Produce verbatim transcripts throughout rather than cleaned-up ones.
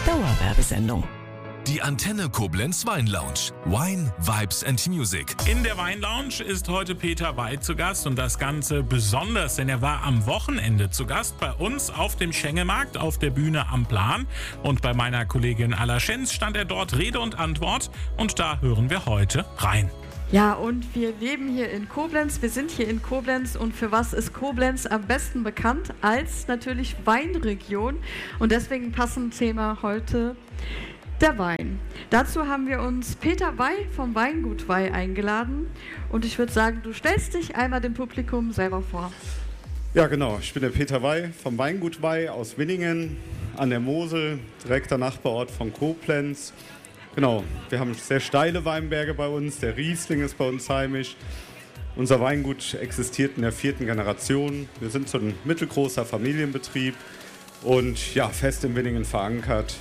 Dauerwerbesendung. Die Antenne Koblenz Weinlounge. Wine, Vibes and Music. In der Weinlounge ist heute Peter Wey zu Gast und das Ganze besonders, denn er war am Wochenende zu Gast bei uns auf dem Schengelmarkt auf der Bühne am Plan. Und bei meiner Kollegin Alla Schenz stand er dort Rede und Antwort und da hören wir heute rein. Ja, und wir leben hier in Koblenz, wir sind hier in Koblenz und für was ist Koblenz am besten bekannt? Als natürlich Weinregion und deswegen passend Thema heute der Wein. Dazu haben wir uns Peter Wey vom Weingut Wey eingeladen und ich würde sagen, du stellst dich einmal dem Publikum selber vor. Ja genau, ich bin der Peter Wey vom Weingut Wey aus Winningen an der Mosel, direkter Nachbarort von Koblenz. Genau, wir haben sehr steile Weinberge bei uns, der Riesling ist bei uns heimisch. Unser Weingut existiert in der vierten Generation. Wir sind so ein mittelgroßer Familienbetrieb und ja, fest in Winningen verankert.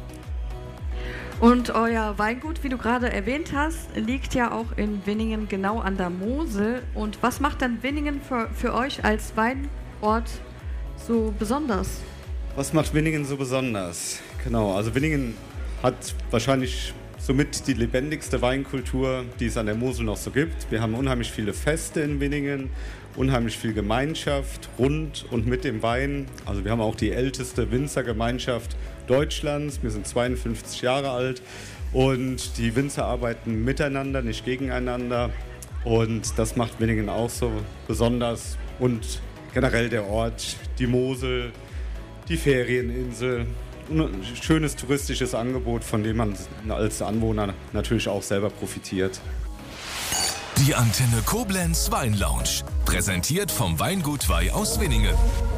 Und euer Weingut, wie du gerade erwähnt hast, liegt ja auch in Winningen genau an der Mosel. Und was macht dann Winningen für, für euch als Weinort so besonders? Was macht Winningen so besonders? Genau, also Winningen hat wahrscheinlich somit die lebendigste Weinkultur, die es an der Mosel noch so gibt. Wir haben unheimlich viele Feste in Winningen, unheimlich viel Gemeinschaft rund und mit dem Wein. Also wir haben auch die älteste Winzergemeinschaft Deutschlands. Wir sind zweiundfünfzig Jahre alt und die Winzer arbeiten miteinander, nicht gegeneinander. Und das macht Winningen auch so besonders und generell der Ort, die Mosel, die Ferieninsel. Ein schönes touristisches Angebot, von dem man als Anwohner natürlich auch selber profitiert. Die Antenne Koblenz Weinlounge. Präsentiert vom Weingut Wey aus Winningen.